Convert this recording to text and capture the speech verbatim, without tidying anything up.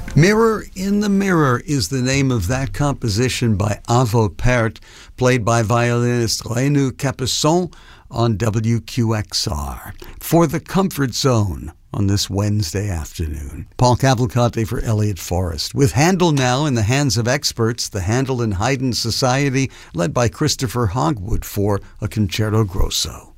Mirror in the Mirror is the name of that composition by Arvo Pärt, played by violinist Renu Capesson on W Q X R. For the Comfort Zone on this Wednesday afternoon. Paul Cavalcante for Elliott Forrest. With Handel now in the hands of experts, the Handel and Haydn Society, led by Christopher Hogwood for a Concerto Grosso.